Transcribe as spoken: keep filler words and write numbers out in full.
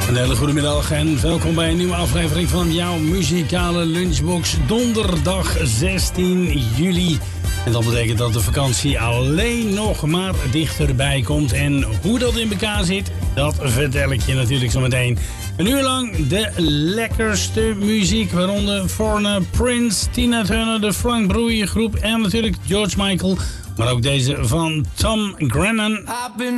Een hele goede middag en welkom bij een nieuwe aflevering van jouw muzikale lunchbox. Donderdag zestien juli. En dat betekent dat de vakantie alleen nog maar dichterbij komt. En hoe dat in elkaar zit, dat vertel ik je natuurlijk zo meteen. Een uur lang de lekkerste muziek, waaronder Foreigner, Prince, Tina Turner, de Frank Broeien groep en natuurlijk George Michael. Maar ook deze van Tom Grennan.